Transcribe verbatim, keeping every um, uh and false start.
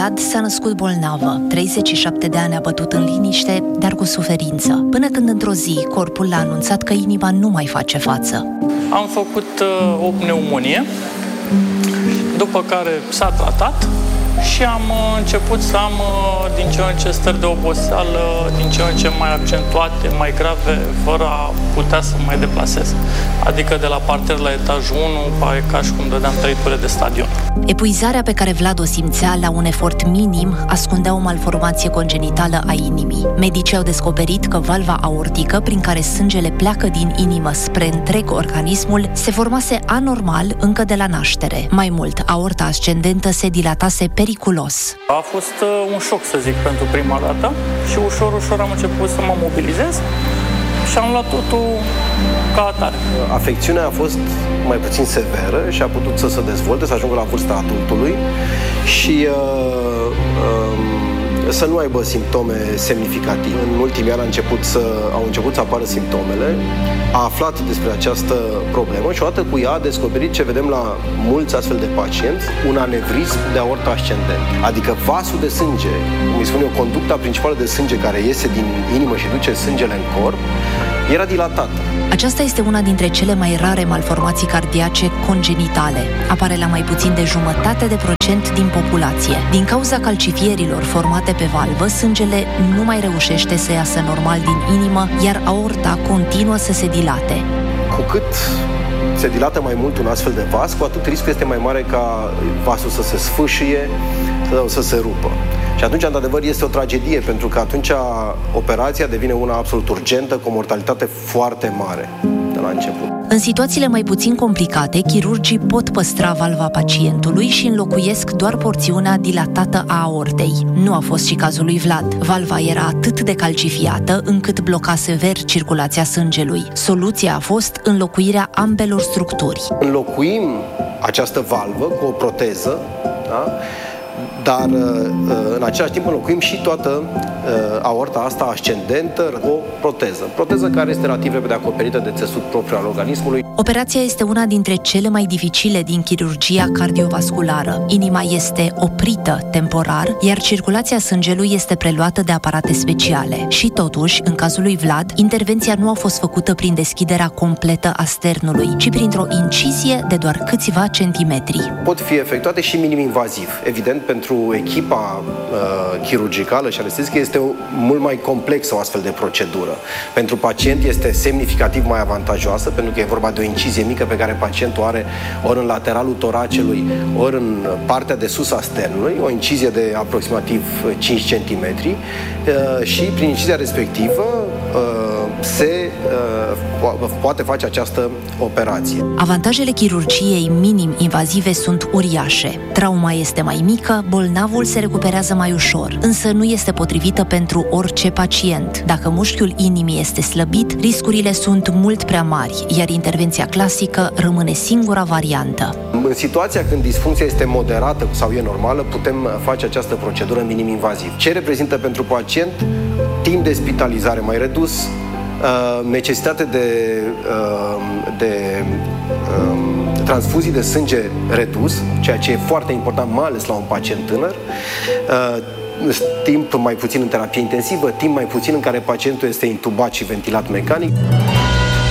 Vlad s-a născut bolnavă. treizeci și șapte de ani a bătut în liniște, dar cu suferință. Până când într-o zi, corpul l-a anunțat că inima nu mai face față. Am făcut uh, o pneumonie, după care s-a tratat și am uh, început să am uh, din ce în ce stări de oboseală, din ce în ce mai accentuate, mai grave, fără a putea să mă mai deplasez. Adică de la parter la etajul unu, ca și cum dădeam trei ture de stadion. Epuizarea pe care Vlad o simțea la un efort minim ascundea o malformație congenitală a inimii. Medicii au descoperit că valva aortică, prin care sângele pleacă din inimă spre întreg organismul, se formase anormal încă de la naștere. Mai mult, aorta ascendentă se dilatase periculos. A fost uh, un șoc, să zic, pentru prima dată și ușor, ușor am început să mă mobilizez și am luat totul ca atare. Afecțiunea a fost mai puțin severă și a putut să se dezvolte, să ajungă la vârsta adultului și uh, uh, să nu aibă simptome semnificative. În ultimii ani a început să, au început să apară simptomele, a aflat despre această problemă și odată cu ea a descoperit ce vedem la mulți astfel de pacienți, un anevrism de aortă ascendent. Adică vasul de sânge, cum îi spune eu, conducta principală de sânge care iese din inimă și duce sângele în corp, era dilatată. Aceasta este una dintre cele mai rare malformații cardiace congenitale. Apare la mai puțin de jumătate de procent din populație. Din cauza calcifierilor formate pe valvă, sângele nu mai reușește să iasă normal din inimă, iar aorta continuă să se dilate. Cu cât se dilată mai mult un astfel de vas, cu atât riscul este mai mare ca vasul să se sfâșie sau să se rupă. Și atunci, într-adevăr, este o tragedie, pentru că atunci operația devine una absolut urgentă, cu o mortalitate foarte mare de la început. În situațiile mai puțin complicate, chirurgii pot păstra valva pacientului și înlocuiesc doar porțiunea dilatată a aortei. Nu a fost și cazul lui Vlad. Valva era atât de calcifiată încât bloca sever circulația sângelui. Soluția a fost înlocuirea ambelor structuri. Înlocuim această valvă cu o proteză, da? Dar în același timp înlocuim și toată aorta asta ascendentă cu o proteză. Proteză care este relativ repede acoperită de țesut propriu al organismului. Operația este una dintre cele mai dificile din chirurgia cardiovasculară. Inima este oprită temporar, iar circulația sângelui este preluată de aparate speciale. Și totuși, în cazul lui Vlad, intervenția nu a fost făcută prin deschiderea completă a sternului, ci printr-o incizie de doar câțiva centimetri. Pot fi efectuate și minim-invaziv. Evident, pentru echipa uh, chirurgicală și anestezică este o, mult mai complexă o astfel de procedură. Pentru pacient este semnificativ mai avantajoasă, pentru că e vorba de o incizie mică pe care pacientul are ori în lateralul toracelui, ori în partea de sus a sternului, o incizie de aproximativ cinci centimetri uh, și prin incizia respectivă uh, se uh, poate face această operație. Avantajele chirurgiei minim-invazive sunt uriașe. Trauma este mai mică, bolnavul se recuperează mai ușor, însă nu este potrivită pentru orice pacient. Dacă mușchiul inimii este slăbit, riscurile sunt mult prea mari, iar intervenția clasică rămâne singura variantă. În situația când disfuncția este moderată sau e normală, putem face această procedură minim-invaziv. Ce reprezintă pentru pacient? Timp de spitalizare mai redus, necesitate de, de transfuzii de sânge redus, ceea ce e foarte important, mai ales la un pacient tânăr, timp mai puțin în terapie intensivă, timp mai puțin în care pacientul este intubat și ventilat mecanic.